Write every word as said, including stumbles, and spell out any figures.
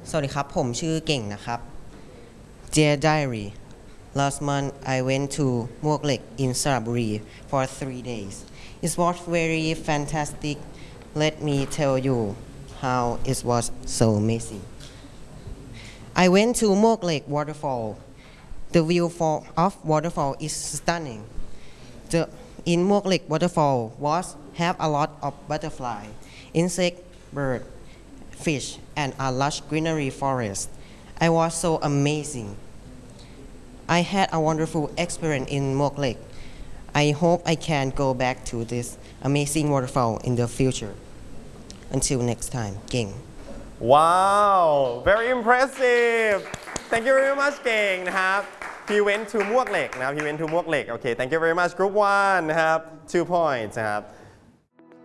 สวัสดีครับผมชื่อเก่งนะครับ Dear Diary Last month I went to Muak Lek in Sraburi for three days It was very fantastic Let me tell you how it was so amazing I went to Muak Lek waterfall The view for, of waterfall is stunning The in Muak Lek waterfall was have a lot of butterfly insect bird fish and a lush greenery forest. I was so amazing. I had a wonderful experience in Muak Lek. I hope I can go back to this amazing waterfall in the future. Until next time, เก่ง Wow very impressive thank you very much เก่งนะครับ He went to Muak Lek นะครับ He went to Muak Lek Okay thank you very much group one นะครับ two points นะครับ